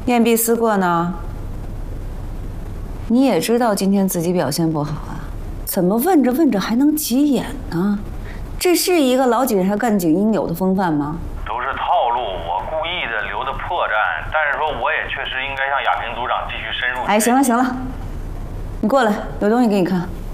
面壁思过呢？你也知道今天自己表现不好啊，怎么问着问着还能急眼呢？这是一个老警察干警应有的风范吗？ 都是套路，我故意的留的破绽。但是说我也确实应该向亚平组长继续深入。 哎，行了行了，你过来，有东西给你看。